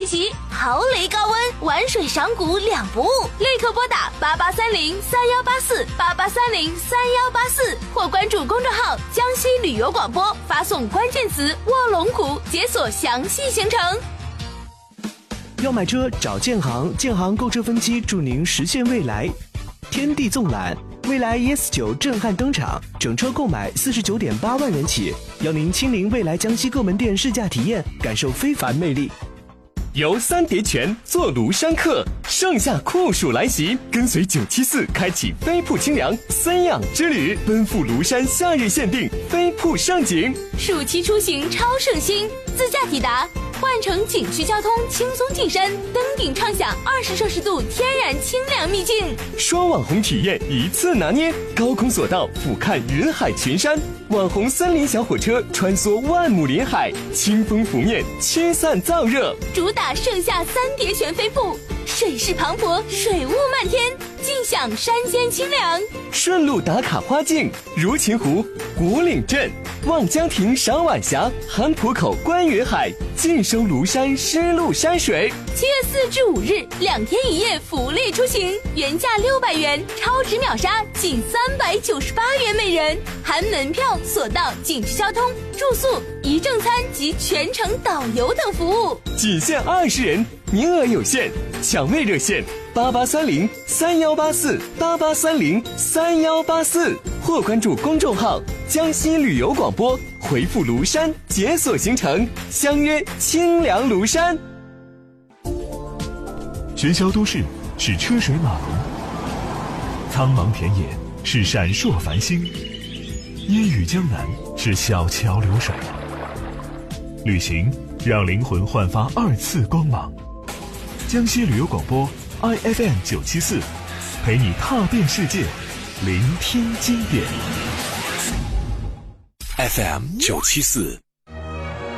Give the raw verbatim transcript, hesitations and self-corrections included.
急，豪雷高温，玩水赏谷两不误，立刻拨打八八三零三幺八四八八三零三幺八四，或关注公众号江西旅游广播，发送关键词卧龙谷，解锁详细行程。 要买车找建行，建行购车分期助您实现未来。天地纵览，蔚来 E S 九震撼登场，整车购买四十九点八万元起，邀您亲临蔚来江西各门店试驾体验，感受非凡魅力。 游三叠泉坐庐山客，盛夏酷暑来袭，跟随九七四开启飞瀑清凉森养之旅，奔赴庐山夏日限定飞瀑盛景。 暑期出行超省心，自驾抵达，换乘景区交通轻松进山，登顶畅享二十摄氏度天然清凉秘境。 双网红体验一次拿捏，高空索道俯瞰云海群山，网红森林小火车穿梭万亩林海，清风拂面驱散燥热。 主打盛夏三叠泉飞瀑，水势磅礴，水雾漫天，尽享山间清凉。 顺路打卡花境，如琴湖、古岭镇、望江亭赏晚霞，韩浦口观云海，尽收庐山湿漉山水。 七月四至五日，两天一夜福利出行，原价六百元，超值秒杀仅三百九十八元每人，含门票、索道、景区交通、住宿、一正餐及全程导游等服务， 仅限二十人，名额有限，抢位热线八八三零三幺八四八八三零三幺八四，或关注公众号江西旅游广播，回复庐山解锁行程，相约清凉庐山。 喧嚣都市是车水马龙，苍茫田野是闪烁繁星，烟雨江南是小桥流水。旅行让灵魂焕发二次光芒。江西旅游广播 I F M 九七四，陪你踏遍世界，聆听经典。 F M 九七四。